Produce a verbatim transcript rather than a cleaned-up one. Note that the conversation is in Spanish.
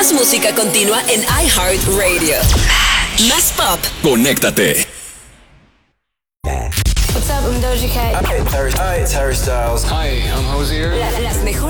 Más música continua en iHeartRadio. Más pop. Conéctate. What's up, I'm Doja Cat. Hi, Harry, hi, it's Harry Styles. Hi, I'm Hosier. La- las mejores